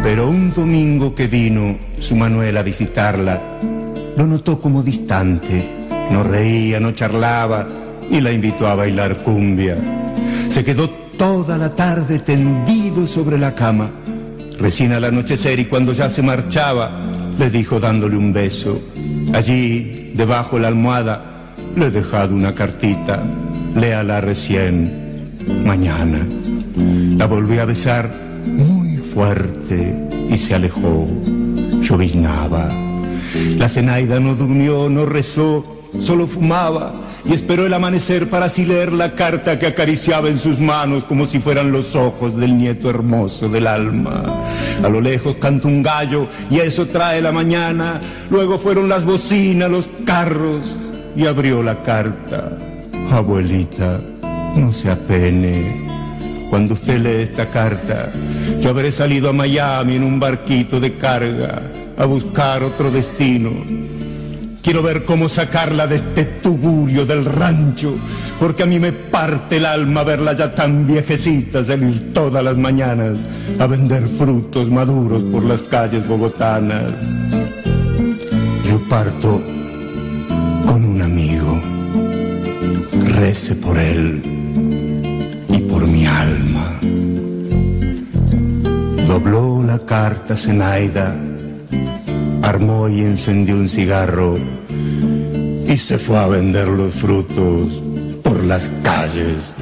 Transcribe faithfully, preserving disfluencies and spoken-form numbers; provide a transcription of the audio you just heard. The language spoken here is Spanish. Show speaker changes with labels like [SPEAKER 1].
[SPEAKER 1] Pero un domingo que vino su Manuel a visitarla, lo notó como distante, no reía, no charlaba y la invitó a bailar cumbia. Se quedó toda la tarde tendido sobre la cama. Recién al anochecer y cuando ya se marchaba, le dijo dándole un beso. Allí, debajo de la almohada, le he dejado una cartita, léala recién, mañana. La volvió a besar muy fuerte y se alejó. Lloviznaba. La Zenaida no durmió, no rezó, solo fumaba y esperó el amanecer para así leer la carta que acariciaba en sus manos como si fueran los ojos del nieto hermoso del alma. A lo lejos canta un gallo y eso trae la mañana. Luego fueron las bocinas, los carros y abrió la carta. Abuelita, no se apene. Cuando usted lee esta carta, yo habré salido a Miami en un barquito de carga a buscar otro destino. Quiero ver cómo sacarla de este tugurio del rancho, porque a mí me parte el alma verla ya tan viejecita salir todas las mañanas a vender frutos maduros por las calles bogotanas. Yo parto con un amigo, rece por él y por mi alma. Dobló la carta Zenaida, armó y encendió un cigarro y se fue a vender los frutos por las calles